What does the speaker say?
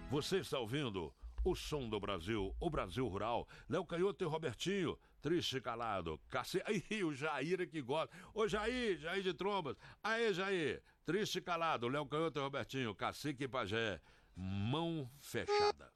Você está ouvindo o som do Brasil, o Brasil Rural. Léo Canhoto e Robertinho, triste e calado. Aí o Jair é que gosta. Ô Jair de Trombas. Aí, Jair, triste e calado. Léo Canhoto e Robertinho, Cacique e Pajé. Mão fechada.